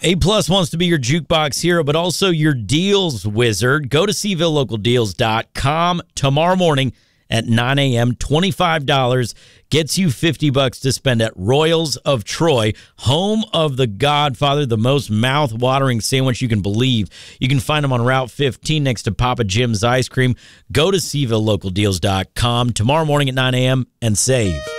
A-Plus wants to be your jukebox hero, but also your deals wizard. Go to CVilleLocalDeals.com tomorrow morning at 9 a.m. $25 gets you $50 to spend at Royals of Troy, home of The Godfather, the most mouth-watering sandwich you can believe. You can find them on Route 15 next to Papa Jim's Ice Cream. Go to CVilleLocalDeals.com tomorrow morning at 9 a.m. and save.